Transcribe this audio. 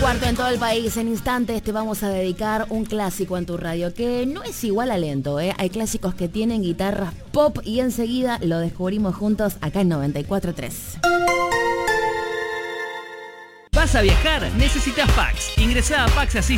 9:15 en todo el país. En instantes te vamos a dedicar un clásico en tu radio que no es igual a lento, ¿eh? Hay clásicos que tienen guitarras pop y enseguida lo descubrimos juntos acá en 94.3. ¿Vas a viajar? Necesitas Pax. Ingresá a Pax Así